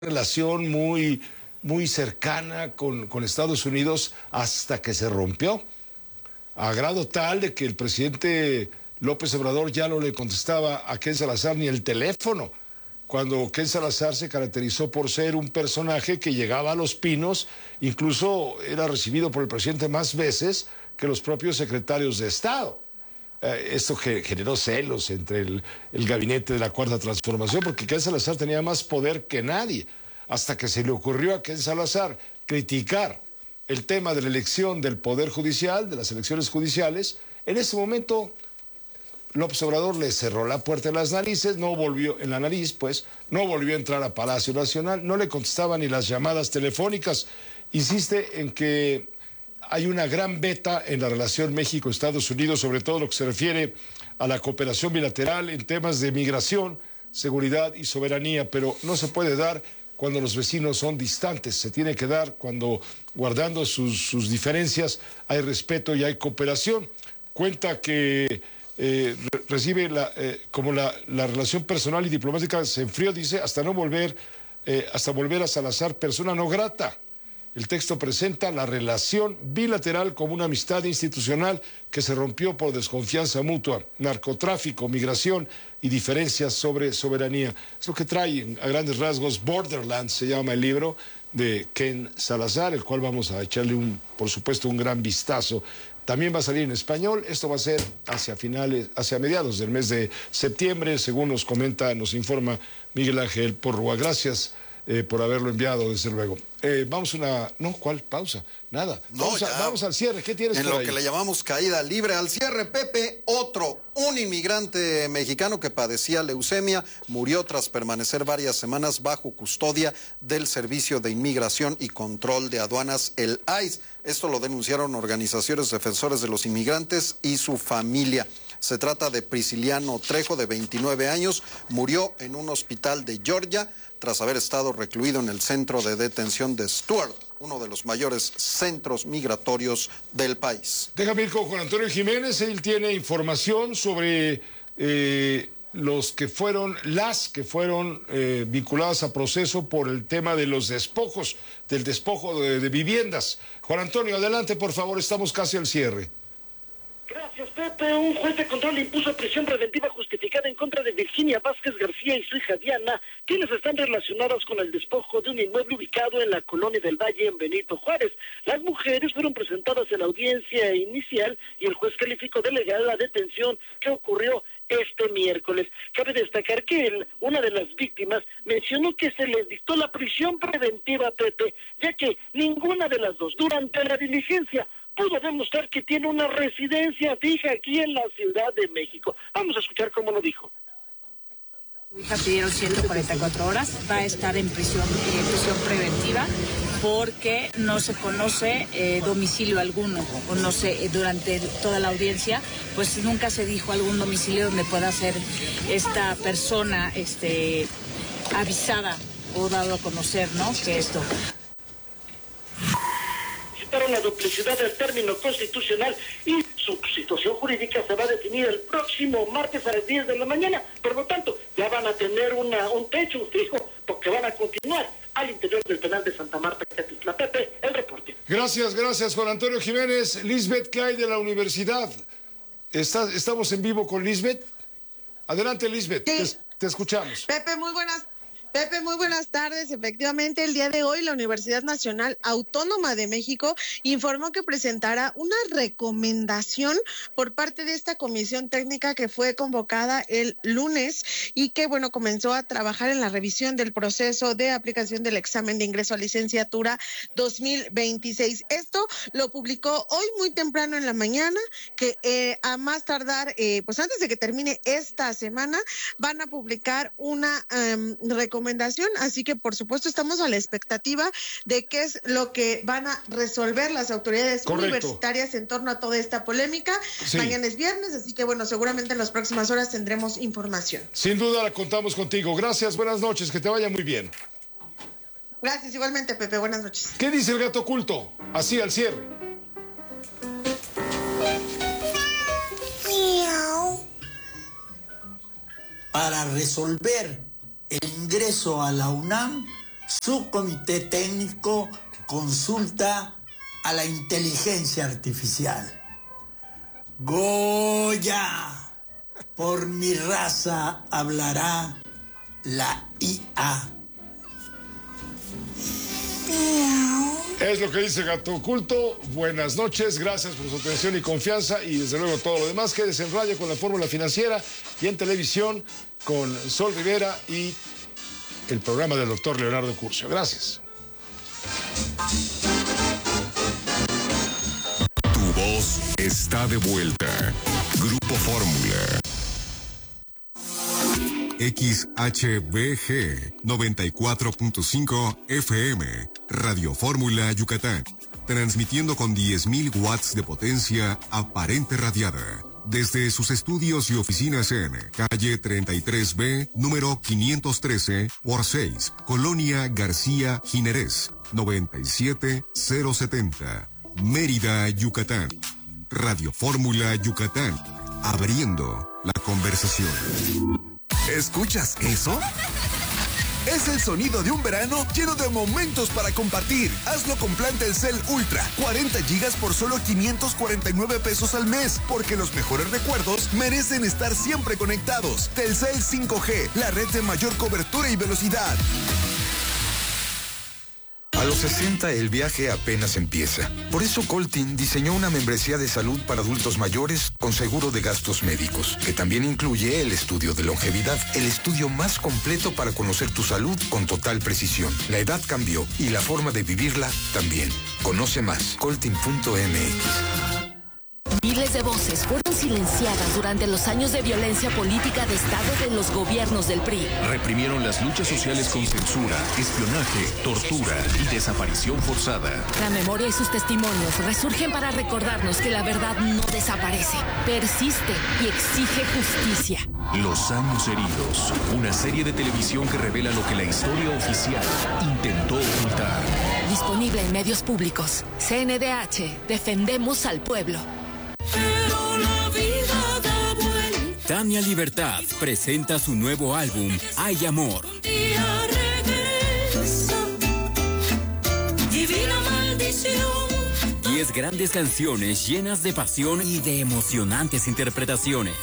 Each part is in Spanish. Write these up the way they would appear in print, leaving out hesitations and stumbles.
relación muy cercana con Estados Unidos hasta que se rompió, a grado tal de que el presidente López Obrador ya no le contestaba a Ken Salazar ni el teléfono, cuando Ken Salazar se caracterizó por ser un personaje que llegaba a Los Pinos, incluso era recibido por el presidente más veces que los propios secretarios de Estado. Esto generó celos entre el gabinete de la Cuarta Transformación, porque Ken Salazar tenía más poder que nadie, hasta que se le ocurrió a Ken Salazar criticar el tema de la elección del Poder Judicial, de las elecciones judiciales. En ese momento López Obrador le cerró la puerta en las narices, no volvió a entrar a Palacio Nacional, no le contestaba ni las llamadas telefónicas. Insiste en que hay una gran beta en la relación México-Estados Unidos, sobre todo lo que se refiere a la cooperación bilateral en temas de migración, seguridad y soberanía, pero no se puede dar cuando los vecinos son distantes, se tiene que dar cuando, guardando sus diferencias, hay respeto y hay cooperación. Cuenta que recibe como la relación personal y diplomática se enfrió, dice, hasta volver a Salazar persona no grata. El texto presenta la relación bilateral como una amistad institucional que se rompió por desconfianza mutua, narcotráfico, migración y diferencias sobre soberanía. Es lo que trae a grandes rasgos Borderlands, se llama el libro de Ken Salazar, el cual vamos a echarle por supuesto, un gran vistazo. También va a salir en español, esto va a ser hacia mediados del mes de septiembre, según nos informa Miguel Ángel Porrúa. Gracias por haberlo enviado, desde luego. Vamos ¿cuál pausa? Nada. Vamos al cierre, ¿qué tienes por ahí? En lo que le llamamos caída libre al cierre, Pepe, un inmigrante mexicano que padecía leucemia, murió tras permanecer varias semanas bajo custodia del Servicio de Inmigración y Control de Aduanas, el ICE. Esto lo denunciaron organizaciones defensores de los inmigrantes y su familia. Se trata de Prisciliano Trejo, de 29 años, murió en un hospital de Georgia tras haber estado recluido en el centro de detención de Stuart, uno de los mayores centros migratorios del país. Déjame ir con Juan Antonio Jiménez, él tiene información sobre las que fueron vinculadas a proceso por el tema de los despojos, del despojo de viviendas. Juan Antonio, adelante, por favor, estamos casi al cierre. Gracias, Pepe. Un juez de control impuso prisión preventiva justificada en contra de Virginia Vázquez García y su hija Diana, quienes están relacionadas con el despojo de un inmueble ubicado en la Colonia del Valle, en Benito Juárez. Las mujeres fueron presentadas en la audiencia inicial y el juez calificó de legal la detención que ocurrió este miércoles. Cabe destacar que una de las víctimas mencionó que se les dictó la prisión preventiva, Pepe, ya que ninguna de las dos, durante la diligencia, pudo demostrar que tiene una residencia fija aquí en la Ciudad de México. Vamos a escuchar cómo lo dijo. Su hija pidieron 144 horas, va a estar en prisión preventiva porque no se conoce domicilio alguno, o no sé, durante toda la audiencia, pues nunca se dijo algún domicilio donde pueda ser esta persona avisada o dado a conocer, ¿no? Que esto. La duplicidad del término constitucional y su situación jurídica se va a definir el próximo martes a las 10 de la mañana. Por lo tanto, ya van a tener un techo fijo porque van a continuar al interior del penal de Santa Marta, Catitla. Pepe, el reporte. Gracias, Juan Antonio Jiménez. Lisbeth, ¿qué hay de la universidad? ¿Estamos en vivo con Lisbeth? Adelante, Lisbeth, sí. Te escuchamos. Pepe, muy buenas tardes. Efectivamente, el día de hoy la Universidad Nacional Autónoma de México informó que presentará una recomendación por parte de esta comisión técnica que fue convocada el lunes y que, comenzó a trabajar en la revisión del proceso de aplicación del examen de ingreso a licenciatura 2026. Esto lo publicó hoy muy temprano en la mañana, que a más tardar, pues antes de que termine esta semana, van a publicar una recomendación, así que por supuesto estamos a la expectativa de qué es lo que van a resolver las autoridades universitarias en torno a toda esta polémica. Sí. Mañana es viernes, así que seguramente en las próximas horas tendremos información. Sin duda la contamos contigo. Gracias, buenas noches, que te vaya muy bien. Gracias, igualmente, Pepe, buenas noches. ¿Qué dice el gato oculto? Así al cierre. Para resolver el ingreso a la UNAM Su comité técnico consulta a la inteligencia artificial. Goya, por mi raza hablará la IA. Es lo que dice Gato Oculto. Buenas noches, gracias por su atención y confianza y desde luego todo lo demás. Quédese en radio con la Fórmula Financiera y en televisión con Sol Rivera y el programa del doctor Leonardo Curcio. Gracias. Tu voz está de vuelta. Grupo Fórmula. XHBG 94.5 FM, Radio Fórmula Yucatán, transmitiendo con 10.000 watts de potencia aparente radiada, desde sus estudios y oficinas en calle 33B, número 513 por 6, Colonia García Jiménez, 97070, Mérida, Yucatán. Radio Fórmula Yucatán, abriendo la conversación. ¿Escuchas eso? Es el sonido de un verano lleno de momentos para compartir. Hazlo con plan Telcel Ultra. 40 gigas por solo 549 pesos al mes. Porque los mejores recuerdos merecen estar siempre conectados. Telcel 5G, la red de mayor cobertura y velocidad. A los 60 el viaje apenas empieza. Por eso Coltin diseñó una membresía de salud para adultos mayores con seguro de gastos médicos, que también incluye el estudio de longevidad, el estudio más completo para conocer tu salud con total precisión. La edad cambió y la forma de vivirla también. Conoce más, coltin.mx. Miles de voces fueron silenciadas durante los años de violencia política de Estado de los gobiernos del PRI. Reprimieron las luchas sociales con censura, espionaje, tortura y desaparición forzada. La memoria y sus testimonios resurgen para recordarnos que la verdad no desaparece, persiste y exige justicia. Los años heridos, una serie de televisión que revela lo que la historia oficial intentó ocultar. Disponible en medios públicos. CNDH, defendemos al pueblo. Pero la vida da vuelta. Tania Libertad presenta su nuevo álbum, Hay Amor. Día regresa, divina maldición. 10 grandes canciones llenas de pasión y de emocionantes interpretaciones.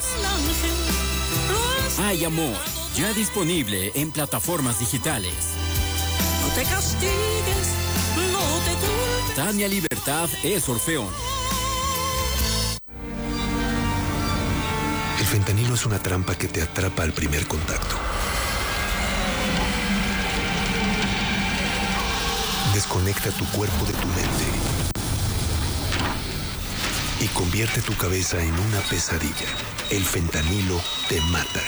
Hay Amor, ya disponible en plataformas digitales. No te castigues, no te culpes. Tania Libertad es Orfeón. El fentanilo es una trampa que te atrapa al primer contacto. Desconecta tu cuerpo de tu mente y convierte tu cabeza en una pesadilla. El fentanilo te mata.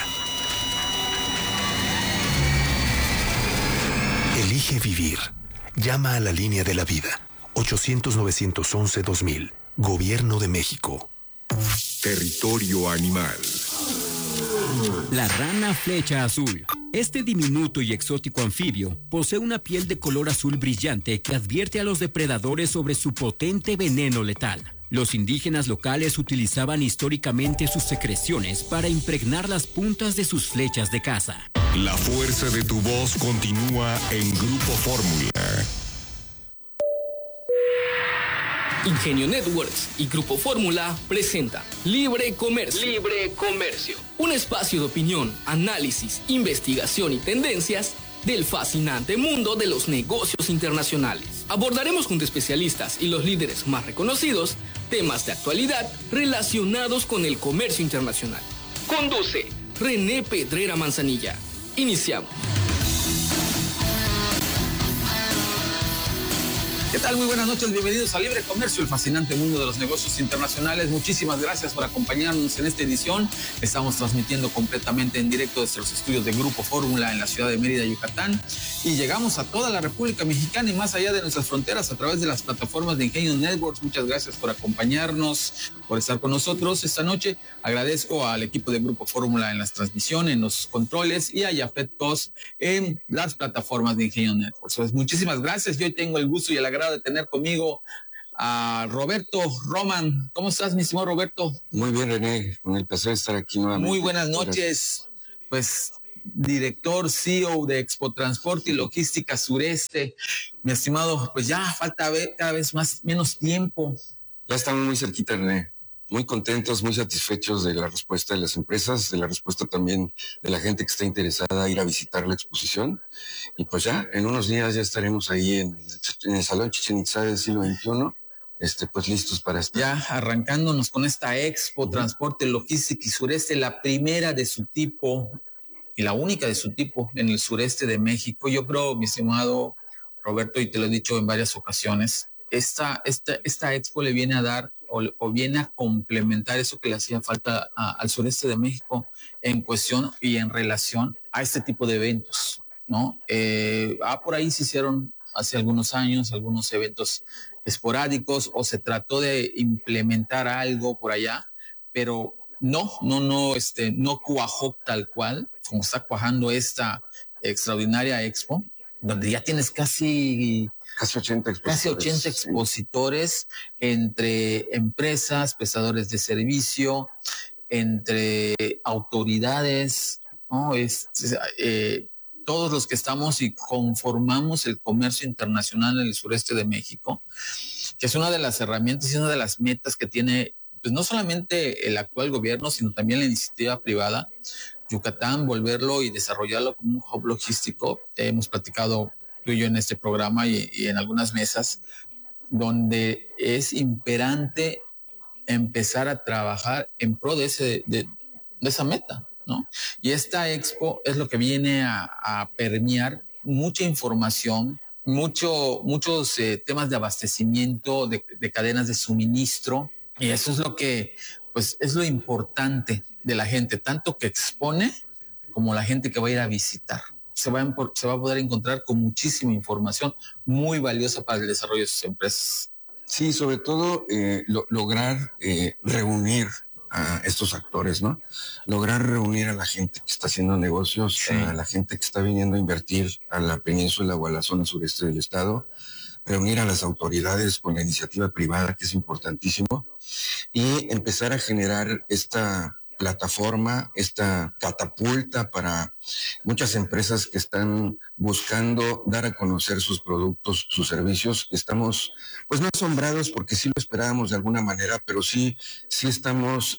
Elige vivir. Llama a la línea de la vida. 800-911-2000. Gobierno de México. Territorio animal. La rana flecha azul. Este diminuto y exótico anfibio posee una piel de color azul brillante que advierte a los depredadores sobre su potente veneno letal. Los indígenas locales utilizaban históricamente sus secreciones para impregnar las puntas de sus flechas de caza. La fuerza de tu voz continúa en Grupo Fórmula. Ingenio Networks y Grupo Fórmula presenta Libre Comercio. Libre Comercio. Un espacio de opinión, análisis, investigación y tendencias del fascinante mundo de los negocios internacionales. Abordaremos junto a especialistas y los líderes más reconocidos temas de actualidad relacionados con el comercio internacional. Conduce René Pedrera Manzanilla. Iniciamos. ¿Qué tal? Muy buenas noches, bienvenidos a Libre Comercio, el fascinante mundo de los negocios internacionales. Muchísimas gracias por acompañarnos en esta edición. Estamos transmitiendo completamente en directo desde los estudios de Grupo Fórmula en la ciudad de Mérida, Yucatán. Y llegamos a toda la República Mexicana y más allá de nuestras fronteras a través de las plataformas de Ingenio Networks. Muchas gracias por acompañarnos, por estar con nosotros esta noche. Agradezco al equipo de Grupo Fórmula en las transmisiones, en los controles y a Jafet Cos en las plataformas de Ingenio Networks. Pues muchísimas gracias. Yo hoy tengo el gusto y el agrado de tener conmigo a Roberto Roman. ¿Cómo estás, mi estimado Roberto? Muy bien, René, con el placer de estar aquí nuevamente. Muy buenas noches. Pues director, CEO de Expo Transporte y Logística Sureste. Mi estimado, pues ya falta cada vez menos tiempo. Ya estamos muy cerquita, René. Muy contentos, muy satisfechos de la respuesta de las empresas, de la respuesta también de la gente que está interesada en ir a visitar la exposición. Y pues ya, en unos días ya estaremos ahí en el Salón Chichén Itzá del siglo XXI, pues listos para estar. Ya arrancándonos con esta Expo Transporte, Logística y Sureste, la primera de su tipo y la única de su tipo en el sureste de México. Yo creo, mi estimado Roberto, y te lo he dicho en varias ocasiones, esta Expo le viene a dar o viene a complementar eso que le hacía falta al sureste de México en cuestión y en relación a este tipo de eventos, ¿no? Por ahí se hicieron hace algunos años algunos eventos esporádicos o se trató de implementar algo por allá, pero no cuajó tal cual como está cuajando esta extraordinaria Expo, donde ya tienes casi 80 expositores entre empresas, prestadores de servicio, entre autoridades, ¿no? Todos los que estamos y conformamos el comercio internacional en el sureste de México, que es una de las herramientas y una de las metas que tiene, pues no solamente el actual gobierno, sino también la iniciativa privada, Yucatán, volverlo y desarrollarlo como un hub logístico. Hemos platicado tú y yo en este programa y en algunas mesas, donde es imperante empezar a trabajar en pro de esa meta, ¿no? Y esta Expo es lo que viene a permear mucha información, muchos temas de abastecimiento, de cadenas de suministro, y eso es lo que, pues, es lo importante de la gente, tanto que expone como la gente que va a ir a visitar. Se va a poder encontrar con muchísima información muy valiosa para el desarrollo de sus empresas. Sí, sobre todo lograr reunir a estos actores, ¿no? Lograr reunir a la gente que está haciendo negocios, sí, a la gente que está viniendo a invertir a la península o a la zona sureste del estado, reunir a las autoridades con la iniciativa privada, que es importantísimo, y empezar a generar esta plataforma, esta catapulta para muchas empresas que están buscando dar a conocer sus productos, sus servicios. Estamos, pues no asombrados porque sí lo esperábamos de alguna manera, pero sí estamos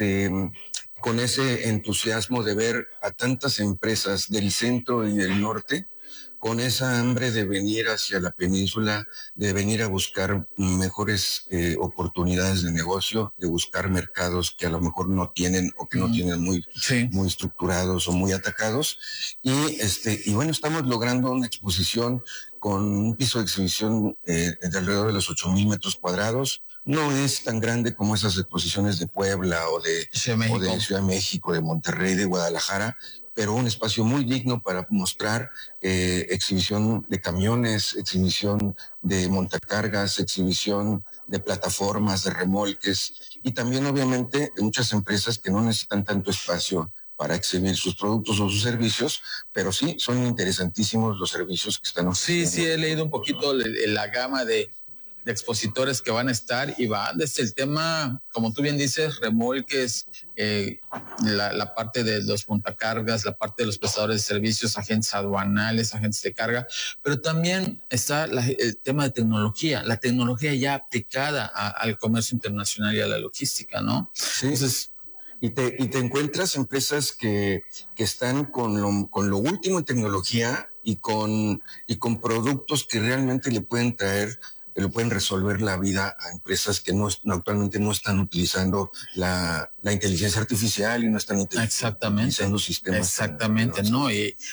con ese entusiasmo de ver a tantas empresas del centro y del norte con esa hambre de venir hacia la península, de venir a buscar mejores oportunidades de negocio, de buscar mercados que a lo mejor no tienen o que no tienen muy estructurados o muy atacados. Y bueno, estamos logrando una exposición con un piso de exhibición de alrededor de los 8,000 metros cuadrados. No es tan grande como esas exposiciones de Puebla o de Ciudad de México, de Monterrey, de Guadalajara, pero un espacio muy digno para mostrar exhibición de camiones, exhibición de montacargas, exhibición de plataformas, de remolques, y también obviamente de muchas empresas que no necesitan tanto espacio para exhibir sus productos o sus servicios, pero sí son interesantísimos los servicios que están ofreciendo. Sí, he leído un poquito la gama de expositores que van a estar y van desde el tema, como tú bien dices, remolques, la parte de los montacargas, la parte de los prestadores de servicios, agentes aduanales, agentes de carga, pero también está el tema de tecnología, la tecnología ya aplicada al comercio internacional y a la logística, ¿no? Sí. Entonces, y te encuentras empresas que están con lo último en tecnología y con productos que realmente le pueden resolver la vida a empresas que actualmente no están utilizando la inteligencia artificial y no están utilizando sistemas. Exactamente, ¿no?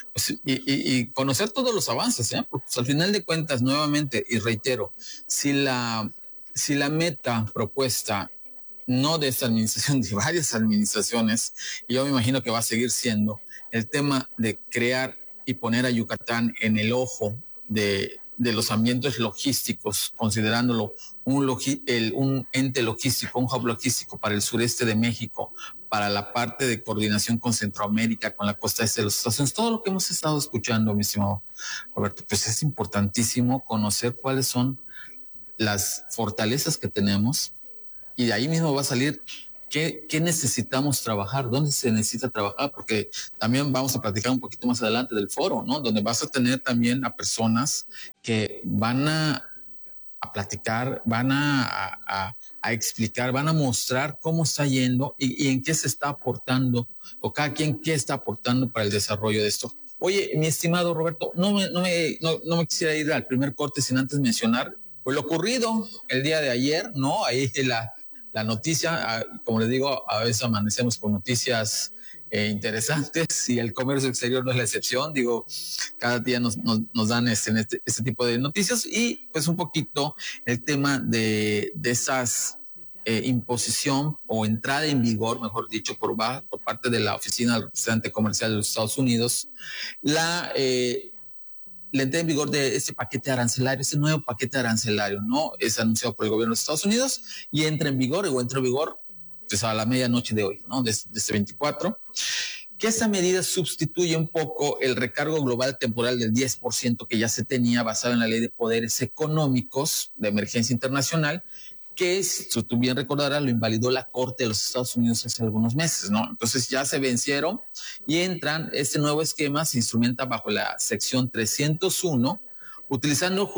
Y conocer todos los avances, ¿eh? Porque pues, al final de cuentas, nuevamente, y reitero, si la meta propuesta, no de esta administración, de varias administraciones, y yo me imagino que va a seguir siendo el tema de crear y poner a Yucatán en el ojo de los ambientes logísticos, considerándolo un ente logístico, un hub logístico para el sureste de México, para la parte de coordinación con Centroamérica, con la costa este de los Estados Unidos, todo lo que hemos estado escuchando, mi estimado Roberto, pues es importantísimo conocer cuáles son las fortalezas que tenemos, y de ahí mismo va a salir ¿Qué necesitamos trabajar? ¿Dónde se necesita trabajar? Porque también vamos a platicar un poquito más adelante del foro, ¿no? Donde vas a tener también a personas que van a platicar, van a explicar, van a mostrar cómo está yendo y en qué se está aportando, o cada quien qué está aportando para el desarrollo de esto. Oye, mi estimado Roberto, no me quisiera ir al primer corte sin antes mencionar pues lo ocurrido el día de ayer, ¿no? Ahí la noticia, como les digo, a veces amanecemos con noticias interesantes y el comercio exterior no es la excepción. Digo, cada día nos dan este tipo de noticias y pues un poquito el tema de esas imposición o entrada en vigor, mejor dicho, por parte de la Oficina del Representante Comercial de los Estados Unidos, la entrada en vigor de este paquete arancelario, este nuevo paquete arancelario, ¿no? Es anunciado por el gobierno de Estados Unidos y entra en vigor pues a la medianoche de hoy, ¿no? De este 24, que esta medida sustituye un poco el recargo global temporal del 10% que ya se tenía basado en la Ley de Poderes Económicos de Emergencia Internacional, que, si tú bien recordarás, lo invalidó la Corte de los Estados Unidos hace algunos meses, ¿no? Entonces ya se vencieron y este nuevo esquema se instrumenta bajo la sección 301, utilizando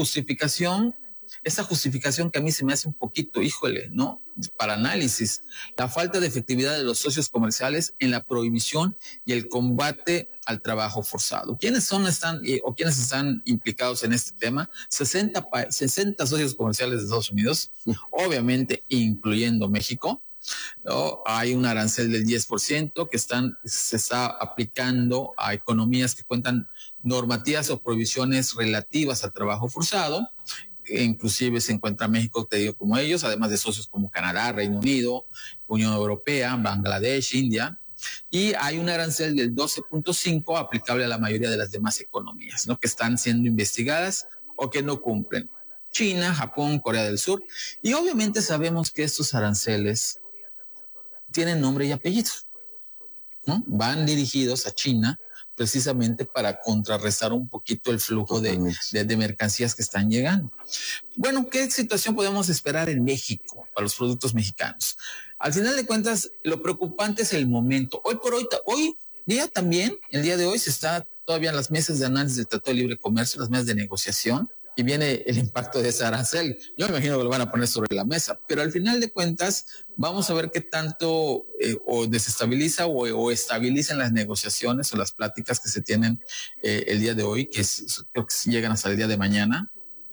esa justificación que a mí se me hace un poquito, híjole, ¿no? Para análisis, la falta de efectividad de los socios comerciales en la prohibición y el combate al trabajo forzado. ¿Quiénes están implicados en este tema? 60 socios comerciales de Estados Unidos, obviamente incluyendo México, ¿no? Hay un arancel del 10% que se está aplicando a economías que cuentan normativas o prohibiciones relativas al trabajo forzado. Inclusive se encuentra México, te digo, como ellos, además de socios como Canadá, Reino Unido, Unión Europea, Bangladesh, India, y hay un arancel del 12.5 aplicable a la mayoría de las demás economías, ¿no? Que están siendo investigadas o que no cumplen. China, Japón, Corea del Sur, y obviamente sabemos que estos aranceles tienen nombre y apellido, ¿no? Van dirigidos a China precisamente para contrarrestar un poquito el flujo de mercancías que están llegando. Bueno, ¿qué situación podemos esperar en México para los productos mexicanos? Al final de cuentas, lo preocupante es el momento. Hoy día también, el día de hoy, se está todavía en las mesas de análisis del Tratado de Libre Comercio, las mesas de negociación, y viene el impacto de ese arancel. Yo me imagino que lo van a poner sobre la mesa, pero al final de cuentas vamos a ver qué tanto o desestabiliza o estabiliza las negociaciones o las pláticas que se tienen el día de hoy, que creo que llegan hasta el día de mañana.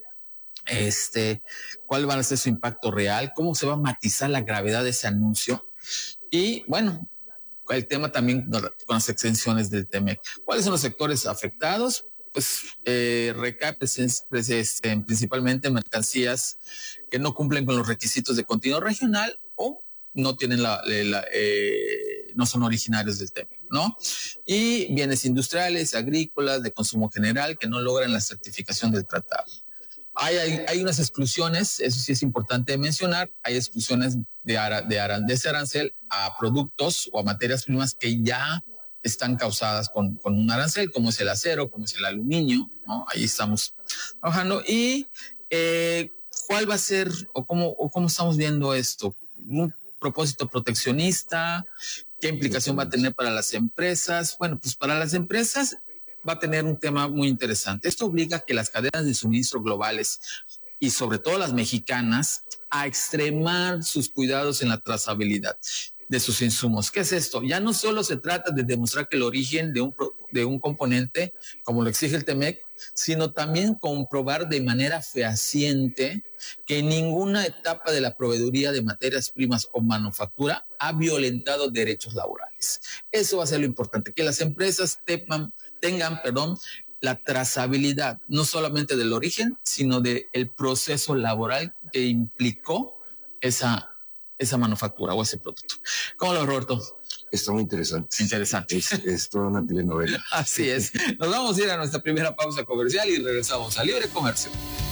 ¿Cuál va a ser su impacto real? ¿Cómo se va a matizar la gravedad de ese anuncio? Y bueno, el tema también con las exenciones del TEMEC. ¿Cuáles son los sectores afectados? Pues recae principalmente mercancías que no cumplen con los requisitos de continuo regional o no tienen no son originarios del TEMEC, ¿no? Y bienes industriales, agrícolas, de consumo general que no logran la certificación del tratado. Hay unas exclusiones, eso sí es importante mencionar, hay exclusiones de ese arancel a productos o a materias primas que ya están causadas con un arancel, como es el acero, como es el aluminio, ¿no? Ahí estamos trabajando. Y ¿cuál va a ser o cómo estamos viendo esto? ¿Un propósito proteccionista? ¿Qué implicación va a tener para las empresas? Bueno, pues para las empresas va a tener un tema muy interesante. Esto obliga a que las cadenas de suministro globales y sobre todo las mexicanas a extremar sus cuidados en la trazabilidad de sus insumos. ¿Qué es esto? Ya no solo se trata de demostrar que el origen de un componente, como lo exige el TEMEC, sino también comprobar de manera fehaciente que en ninguna etapa de la proveeduría de materias primas o manufactura ha violentado derechos laborales. Eso va a ser lo importante, que las empresas tengan la trazabilidad, no solamente del origen, sino del proceso laboral que implicó esa manufactura o ese producto. ¿Cómo lo ves, Roberto? Está muy interesante. Interesante. Es toda una telenovela. Así es. Nos vamos a ir a nuestra primera pausa comercial y regresamos a Libre Comercio.